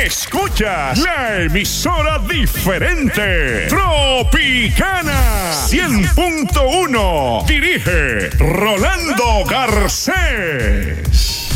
Escuchas la emisora diferente, Tropicana 100.1. Dirige Rolando Garcés.